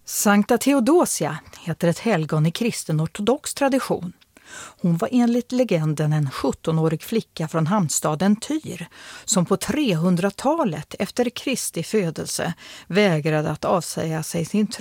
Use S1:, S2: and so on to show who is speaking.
S1: Sankta Theodosia heter ett helgon i kristen ortodox tradition. Hon var enligt legenden en 17-årig flicka från hamnstaden Tyr som på 300-talet efter Kristi födelse vägrade att avsäga sig sin tro.